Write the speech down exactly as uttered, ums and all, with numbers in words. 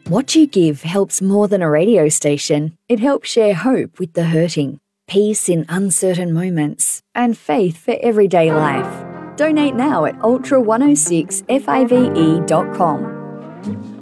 What you give helps more than a radio station. It helps share hope with the hurting, peace in uncertain moments, and faith for everyday life. Donate now at ultra one oh six five e dot com.